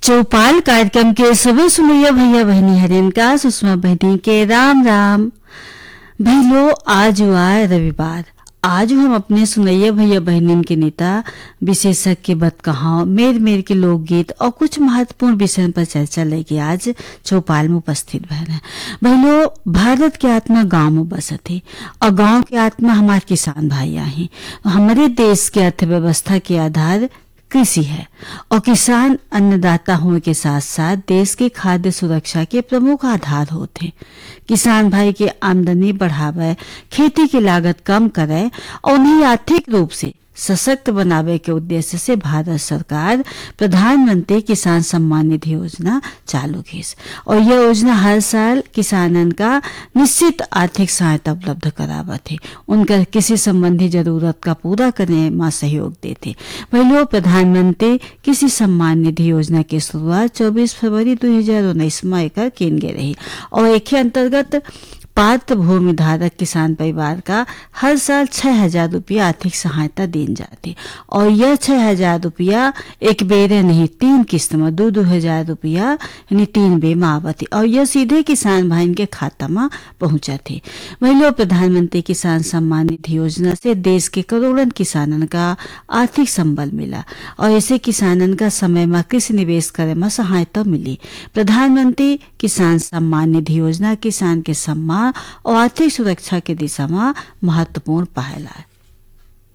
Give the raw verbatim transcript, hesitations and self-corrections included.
चौपाल कार्यक्रम के सभी सुनैया भैया बहनी हरिन का सुषमा बहनी के राम राम। भैलो आज हुआ है रविवार। आज हम अपने सुनैया भैया बहनिन के नेता विशेषज्ञ के बतकहां मेर मेर के लोकगीत और कुछ महत्वपूर्ण विषय पर चर्चा लेके आज चौपाल में उपस्थित भैन है। भैलो भारत की आत्मा गांव में बसत है और गांव की आत्मा हमारे किसान भाइया हैं। हमारे देश के अर्थव्यवस्था के आधार कृषि है और किसान अन्नदाता होने के साथ साथ देश के खाद्य सुरक्षा के प्रमुख आधार होते। किसान भाई के आमदनी बढ़ावे, खेती की लागत कम करे और उन्हें आर्थिक रूप से सशक्त बनावे के उद्देश्य से भारत सरकार प्रधानमंत्री किसान सम्मान निधि योजना चालू की और यह योजना हर साल किसानन का निश्चित आर्थिक सहायता उपलब्ध करावत है, उनका किसी संबंधी जरूरत का पूरा करने में सहयोग देते। वही प्रधानमंत्री किसी सम्मान निधि योजना की शुरुआत चौबीस फरवरी दो हजार उन्नीस में एकर केन गए रही और एक अंतर्गत पात्र भूमि धारक किसान परिवार का हर साल छह हजार रुपया आर्थिक सहायता दी जाती और यह छह हजार रुपया एक बेरे नहीं तीन किस्त में दो दो हजार रुपया यानी तीन बे में आवती और यह सीधे किसान भाई के खाता में पहुंचा थे। वही प्रधानमंत्री किसान सम्मान निधि योजना से देश के करोड़ों किसानन का आर्थिक संबल मिला और ऐसे किसानन का समय में कृषि निवेश करे में सहायता मिली। प्रधानमंत्री किसान सम्मान निधि योजना किसान के सम्मान और आर्थिक सुरक्षा के दिशा में महत्वपूर्ण पहल है।